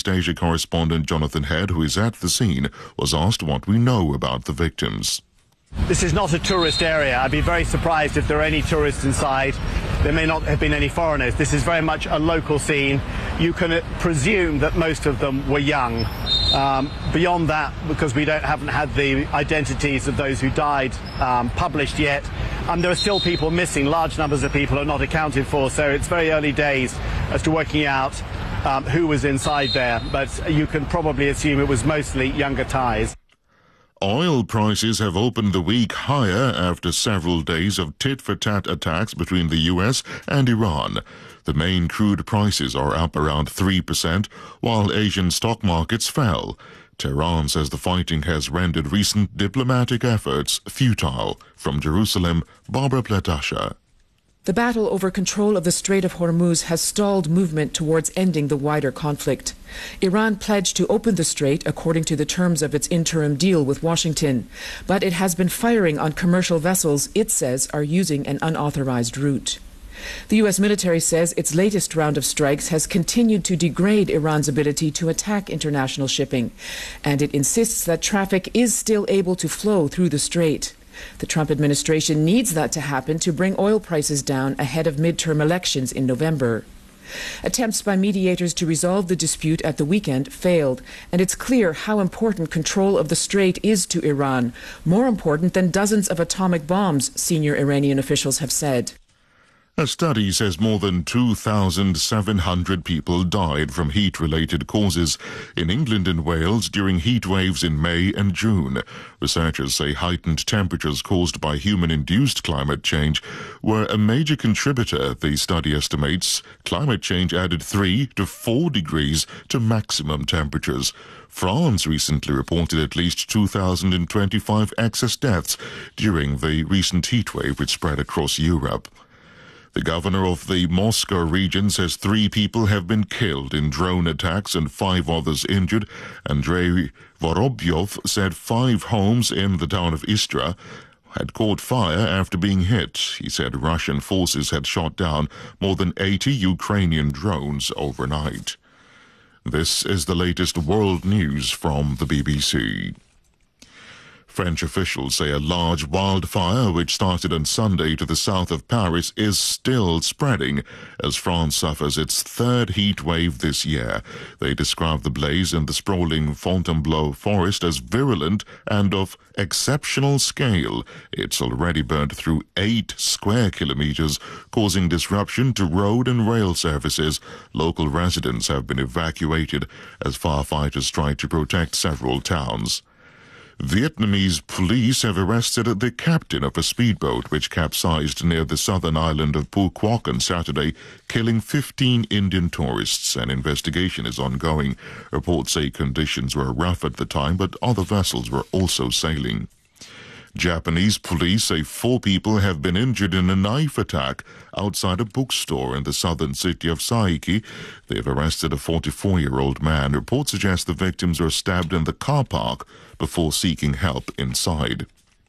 East Asia correspondent Jonathan Head, who is at the scene, was asked what we know about the victims. This is not a tourist area. I'd be very surprised if there are any tourists inside. There may not have been any foreigners. This is very much a local scene. You can presume that most of them were young. Beyond that, because we haven't had the identities of those who died published yet, there are still people missing. Large numbers of people are not accounted for, so it's very early days as to working out who was inside there. But you can probably assume it was mostly younger Thais. Oil prices have opened the week higher after several days of tit-for-tat attacks between the US and Iran. The main crude prices are up around 3%, while Asian stock markets fell. Tehran says the fighting has rendered recent diplomatic efforts futile. From Jerusalem, Barbara Pletasha. The battle over control of the Strait of Hormuz has stalled movement towards ending the wider conflict. Iran pledged to open the strait according to the terms of its interim deal with Washington, but it has been firing on commercial vessels it says are using an unauthorized route. The U.S. military says its latest round of strikes has continued to degrade Iran's ability to attack international shipping, and it insists that traffic is still able to flow through the strait. The Trump administration needs that to happen to bring oil prices down ahead of midterm elections in November. Attempts by mediators to resolve the dispute at the weekend failed, and it's clear how important control of the strait is to Iran, more important than dozens of atomic bombs, senior Iranian officials have said. A study says more than 2,700 people died from heat-related causes in England and Wales during heat waves in May and June. Researchers say heightened temperatures caused by human-induced climate change were a major contributor. The study estimates climate change added 3 to 4 degrees to maximum temperatures. France recently reported at least 2,025 excess deaths during the recent heat wave which spread across Europe. The governor of the Moscow region says 3 people have been killed in drone attacks and 5 others injured. Andrei Vorobyov said 5 homes in the town of Istra had caught fire after being hit. He said Russian forces had shot down more than 80 Ukrainian drones overnight. This is the latest world news from the BBC. French officials say a large wildfire, which started on Sunday to the south of Paris, is still spreading as France suffers its 3rd heat wave this year. They describe the blaze in the sprawling Fontainebleau forest as virulent and of exceptional scale. It's already burned through 8 square kilometers, causing disruption to road and rail services. Local residents have been evacuated as firefighters try to protect several towns. Vietnamese police have arrested the captain of a speedboat which capsized near the southern island of Phu Quoc on Saturday, killing 15 Indian tourists. An investigation is ongoing. Reports say conditions were rough at the time, but other vessels were also sailing. Japanese police say 4 people have been injured in a knife attack outside a bookstore in the southern city of Saiki. They've arrested a 44-year-old man. Reports suggest the victims were stabbed in the car park before seeking help inside.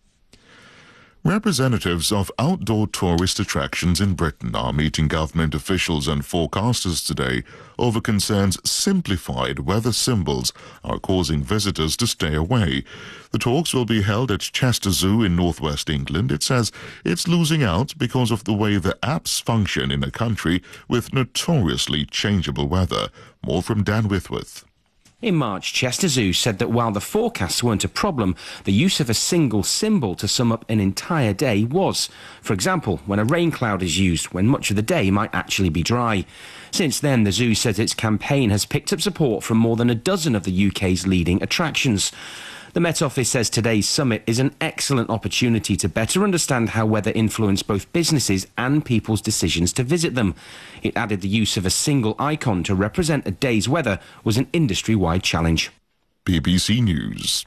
Representatives of outdoor tourist attractions in Britain are meeting government officials and forecasters today over concerns simplified weather symbols are causing visitors to stay away. The talks will be held at Chester Zoo in northwest England. It says it's losing out because of the way the apps function in a country with notoriously changeable weather. More from Dan Whitworth. In March, Chester Zoo said that while the forecasts weren't a problem, the use of a single symbol to sum up an entire day was. For example, when a rain cloud is used, when much of the day might actually be dry. Since then, the zoo says its campaign has picked up support from more than a dozen of the UK's leading attractions. The Met Office says today's summit is an excellent opportunity to better understand how weather influenced both businesses and people's decisions to visit them. It added the use of a single icon to represent a day's weather was an industry-wide challenge. BBC News.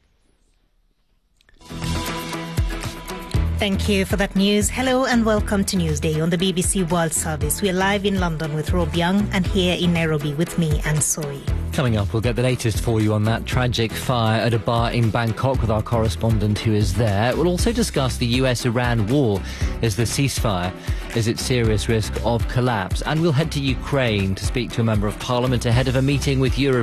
Thank you for that news. Hello and welcome to Newsday on the BBC World Service. We're live in London with Rob Young and here in Nairobi with me, Anne Soy. Coming up, we'll get the latest for you on that tragic fire at a bar in Bangkok with our correspondent who is there. We'll also discuss the US-Iran war. Is the ceasefire? Is it serious risk of collapse? And we'll head to Ukraine to speak to a member of Parliament ahead of a meeting with Europe.